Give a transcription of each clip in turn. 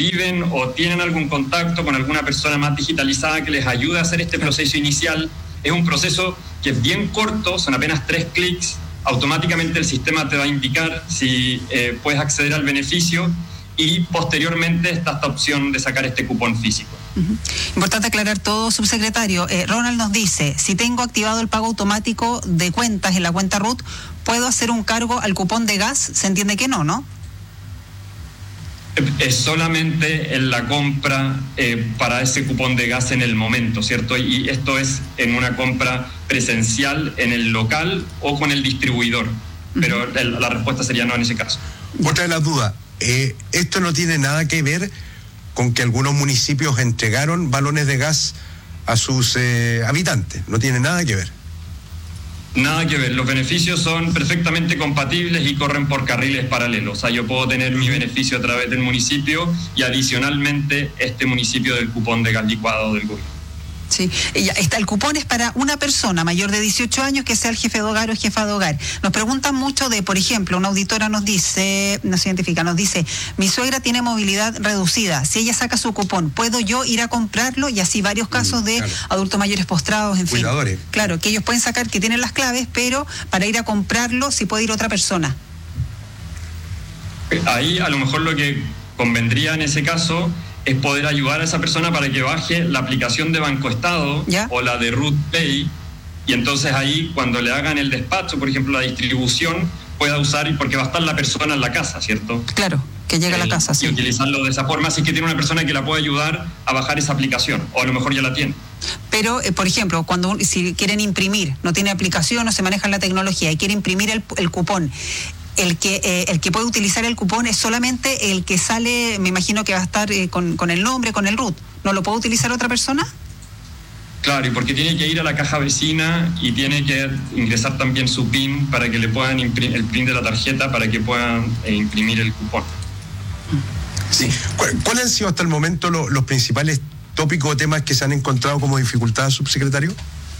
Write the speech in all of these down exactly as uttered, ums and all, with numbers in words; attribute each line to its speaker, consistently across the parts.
Speaker 1: viven o tienen algún contacto con alguna persona más digitalizada que les ayude a hacer este proceso inicial. Es un proceso que es bien corto, son apenas tres clics, automáticamente el sistema te va a indicar si eh, puedes acceder al beneficio y posteriormente está esta opción de sacar este cupón físico.
Speaker 2: Uh-huh. Importante aclarar todo, subsecretario. Eh, Ronald nos dice, si tengo activado el pago automático de cuentas en la cuenta R U T, ¿puedo hacer un cargo al cupón de gas? Se entiende que no, ¿no?
Speaker 1: Es solamente en la compra eh, para ese cupón de gas en el momento, ¿cierto? Y esto es en una compra presencial en el local o con el distribuidor. Pero uh-huh. el, la respuesta sería no en ese caso.
Speaker 3: Otra de las dudas, eh, esto no tiene nada que ver con que algunos municipios entregaron balones de gas a sus eh, habitantes, no tiene nada que ver.
Speaker 1: Nada que ver, los beneficios son perfectamente compatibles y corren por carriles paralelos. O sea, yo puedo tener mi beneficio a través del municipio y adicionalmente este municipio del cupón de gas licuado del gobierno.
Speaker 2: Sí, ya está, el cupón es para una persona mayor de dieciocho años que sea el jefe de hogar o jefa de hogar. Nos preguntan mucho de, por ejemplo, una auditora nos dice, nos identifica, nos dice, mi suegra tiene movilidad reducida, si ella saca su cupón, ¿puedo yo ir a comprarlo? Y así varios casos de claro. adultos mayores postrados, en
Speaker 3: Cuidadores.
Speaker 2: fin. Claro, que ellos pueden sacar, que tienen las claves, pero para ir a comprarlo, si puede ir otra persona.
Speaker 1: Ahí a lo mejor lo que convendría en ese caso es poder ayudar a esa persona para que baje la aplicación de Banco Estado ¿Ya? o la de R U T Pay, y entonces ahí cuando le hagan el despacho, por ejemplo la distribución, pueda usar, porque va a estar la persona en la casa, ¿cierto?
Speaker 2: Claro, que llega
Speaker 1: el,
Speaker 2: a la casa, sí.
Speaker 1: Y utilizarlo de esa forma, así que tiene una persona que la puede ayudar a bajar esa aplicación, o a lo mejor ya la tiene.
Speaker 2: Pero, eh, por ejemplo, cuando si quieren imprimir, no tiene aplicación, no se maneja la tecnología y quiere imprimir el, el cupón, El que eh, el que puede utilizar el cupón es solamente el que sale, me imagino que va a estar eh, con, con el nombre, con el R U T. ¿No lo puede utilizar otra persona?
Speaker 1: Claro, y porque tiene que ir a la caja vecina y tiene que ingresar también su PIN para que le puedan imprimir el PIN de la tarjeta para que puedan eh, imprimir el cupón.
Speaker 3: Sí. ¿Cuáles han sido hasta el momento lo, los principales tópicos o temas que se han encontrado como dificultad, subsecretario?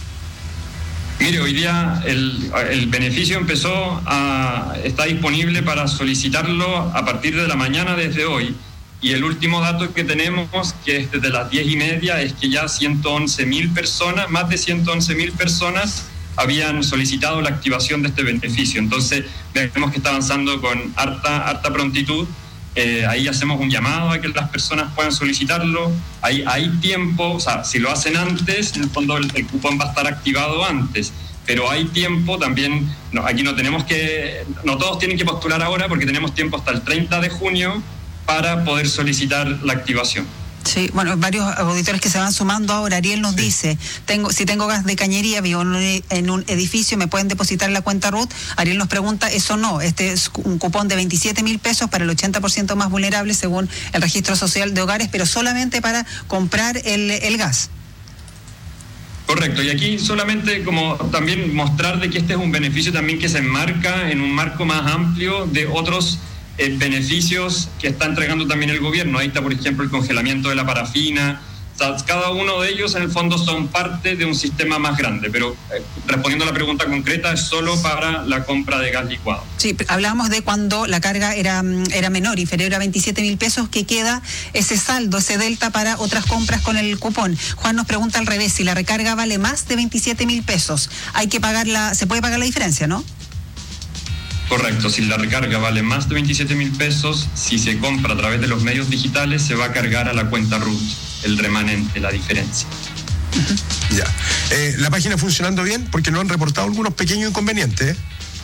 Speaker 1: Mire, hoy día el, el beneficio empezó a, está disponible para solicitarlo a partir de la mañana desde hoy, y el último dato que tenemos, que es desde las diez y media, es que ya ciento once mil personas, más de ciento once mil personas habían solicitado la activación de este beneficio. Entonces vemos que está avanzando con harta, harta prontitud. Eh, ahí hacemos un llamado a que las personas puedan solicitarlo. Ahí hay tiempo, o sea, si lo hacen antes, en el fondo el, el cupón va a estar activado antes, pero hay tiempo también. No, aquí no tenemos que, no todos tienen que postular ahora, porque tenemos tiempo hasta el treinta de junio para poder solicitar la activación.
Speaker 2: Sí, bueno, varios auditores que se van sumando ahora. Ariel nos sí. dice, tengo, si tengo gas de cañería, vivo en un, en un edificio, ¿me pueden depositar en la cuenta R U T? Ariel nos pregunta, eso no, este es un cupón de veintisiete mil pesos para el ochenta por ciento más vulnerable según el registro social de hogares, pero solamente para comprar el, el gas.
Speaker 1: Correcto, y aquí solamente como también mostrar de que este es un beneficio también que se enmarca en un marco más amplio de otros Eh, beneficios que está entregando también el gobierno. Ahí está, por ejemplo, el congelamiento de la parafina. O sea, cada uno de ellos en el fondo son parte de un sistema más grande, pero eh, respondiendo a la pregunta concreta, es solo para la compra de gas licuado.
Speaker 2: Sí, hablábamos de cuando la carga era, era menor, inferior a veintisiete mil pesos, que queda ese saldo, ese delta para otras compras con el cupón. Juan nos pregunta al revés, si la recarga vale más de veintisiete mil pesos, hay que pagar la, se puede pagar la diferencia, ¿no?
Speaker 1: Correcto, si la recarga vale más de veintisiete mil pesos, si se compra a través de los medios digitales, se va a cargar a la cuenta R U T, el remanente, la diferencia.
Speaker 3: Uh-huh. Ya. Eh, ¿La página funcionando bien? Porque nos han reportado algunos pequeños inconvenientes.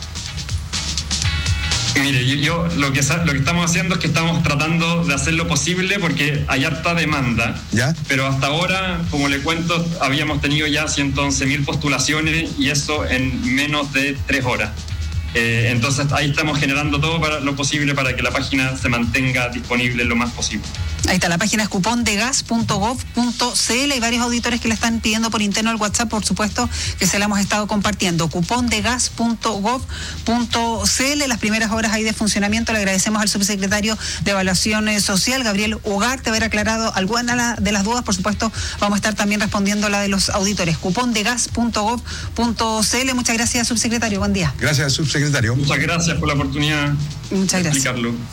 Speaker 3: ¿eh?
Speaker 1: Mire, yo, yo lo, que, lo que estamos haciendo es que estamos tratando de hacer lo posible porque hay harta demanda.
Speaker 3: ¿Ya?
Speaker 1: Pero hasta ahora, como le cuento, habíamos tenido ya ciento once mil postulaciones y eso en menos de tres horas. Eh, entonces ahí estamos generando todo para lo posible para que la página se mantenga disponible lo más posible.
Speaker 2: Ahí está, la página es cupón de gas punto gov punto c l. Hay varios auditores que la están pidiendo por interno al WhatsApp, por supuesto que se la hemos estado compartiendo. cupón de gas punto gov punto c l, las primeras horas ahí de funcionamiento. Le agradecemos al subsecretario de Evaluación Social, Gabriel Ugarte, haber aclarado alguna de las dudas. Por supuesto, vamos a estar también respondiendo a la de los auditores. cupón de gas punto gov punto c l. Muchas gracias, subsecretario. Buen día.
Speaker 3: Gracias, subsecretario.
Speaker 1: Muchas gracias por la oportunidad
Speaker 2: Muchas
Speaker 1: de
Speaker 2: gracias.
Speaker 1: explicarlo.